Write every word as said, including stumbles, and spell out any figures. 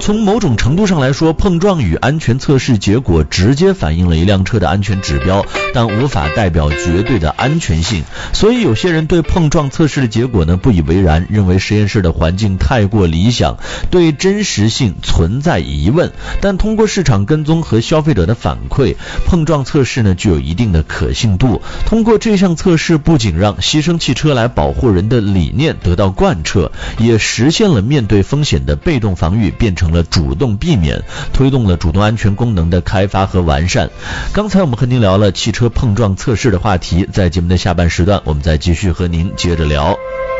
从某种程度上来说，碰撞与安全测试结果直接反映了一辆车的安全指标，但无法代表绝对的安全性。所以有些人对碰撞测试的结果呢不以为然，认为实验室的环境太过理想，对真实性存在疑问。但通过市场跟踪和消费者的反馈，碰撞测试呢具有一定的可信度。通过这项测试，不仅让牺牲汽车来保护人的理念得到贯彻，也实现了面对风险的被动防御变成了主动避免，推动了主动安全功能的开发和完善。刚才我们和您聊了汽车碰撞测试的话题，在节目的下半时段我们再继续和您接着聊。